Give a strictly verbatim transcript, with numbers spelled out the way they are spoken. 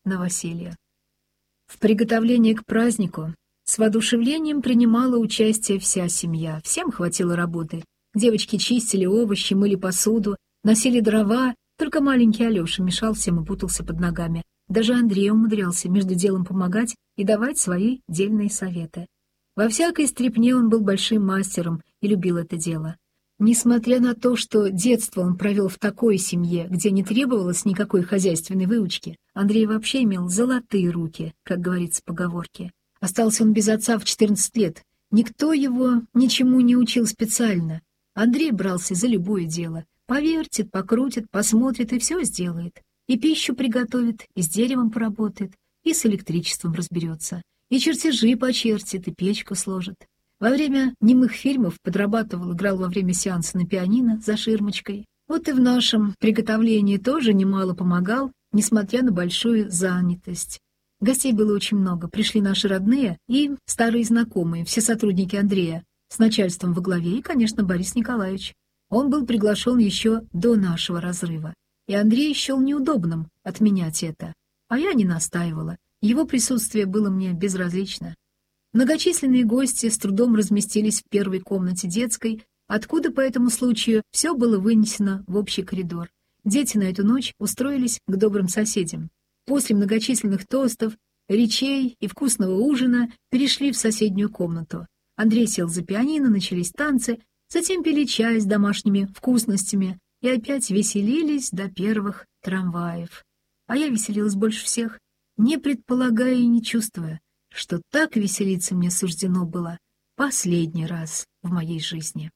новоселья. В приготовлении к празднику с воодушевлением принимала участие вся семья. Всем хватило работы. Девочки чистили овощи, мыли посуду, носили дрова. Только маленький Алеша мешал всем и путался под ногами. Даже Андрей умудрялся между делом помогать и давать свои дельные советы. Во всякой стряпне он был большим мастером и любил это дело. Несмотря на то, что детство он провел в такой семье, где не требовалось никакой хозяйственной выучки, Андрей вообще имел золотые руки, как говорится в поговорке. Остался он без отца в четырнадцать лет. Никто его ничему не учил специально. Андрей брался за любое дело. Повертит, покрутит, посмотрит и все сделает. И пищу приготовит, и с деревом поработает, и с электричеством разберется, и чертежи почертит, и печку сложит. Во время немых фильмов подрабатывал, играл во время сеанса на пианино за ширмочкой. Вот и в нашем приготовлении тоже немало помогал, несмотря на большую занятость. Гостей было очень много, пришли наши родные и старые знакомые, все сотрудники Андрея, с начальством во главе и, конечно, Борис Николаевич. Он был приглашен еще до нашего разрыва, и Андрей счел неудобным отменять это, а я не настаивала, его присутствие было мне безразлично. Многочисленные гости с трудом разместились в первой комнате детской, откуда по этому случаю все было вынесено в общий коридор. Дети на эту ночь устроились к добрым соседям. После многочисленных тостов, речей и вкусного ужина перешли в соседнюю комнату. Андрей сел за пианино, начались танцы, затем пили чай с домашними вкусностями и опять веселились до первых трамваев. А я веселилась больше всех, не предполагая и не чувствуя, что так веселиться мне суждено было последний раз в моей жизни.